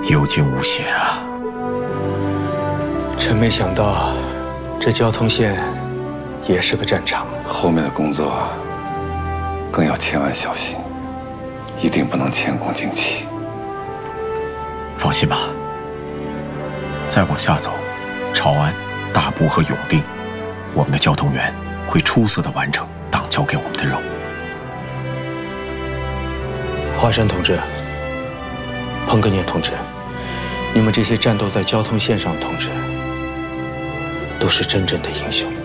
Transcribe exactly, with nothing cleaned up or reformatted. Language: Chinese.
有惊无险啊！ 臣没想到，这交通线也是个战场。 后面的工作更要千万小心，一定不能前功尽弃。 放心吧，再往下走，朝安、大部和永定，我们的交通员会出色地完成党交给我们的任务。 华山同志，彭格涅同志，你们这些战斗在交通线上的同志，都是真正的英雄。